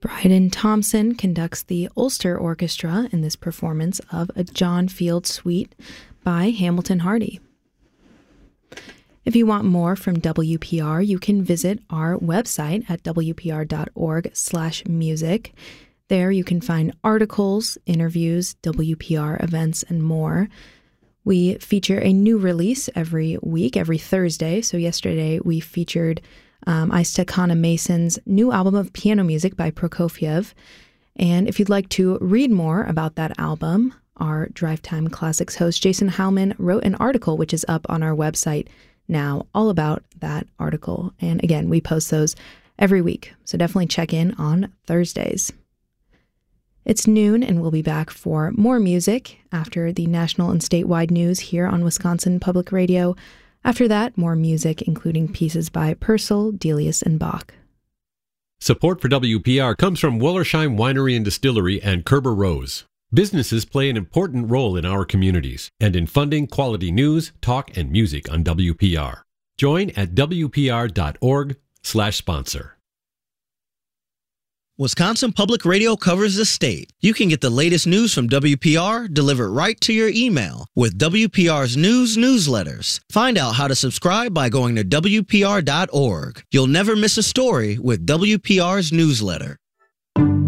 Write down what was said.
Dryden Thompson conducts the Ulster Orchestra in this performance of a John Field suite by Hamilton Hardy. If you want more from WPR, you can visit our website at wpr.org/music. There you can find articles, interviews, WPR events, and more. We feature a new release every week, every Thursday. So yesterday we featured Istakana Mason's new album of piano music by Prokofiev. And if you'd like to read more about that album, our Drive Time Classics host Jason Howman wrote an article which is up on our website now, all about that article. And again, we post those every week, so definitely check in on Thursdays. It's noon, and we'll be back for more music after the national and statewide news here on Wisconsin Public Radio. After that, more music, including pieces by Purcell, Delius, and Bach. Support for WPR comes from Wellersheim Winery and Distillery and Kerber Rose. Businesses play an important role in our communities and in funding quality news, talk, and music on WPR. Join at wpr.org/sponsor. Wisconsin Public Radio covers the state. You can get the latest news from WPR delivered right to your email with WPR's news newsletters. Find out how to subscribe by going to WPR.org. You'll never miss a story with WPR's newsletter.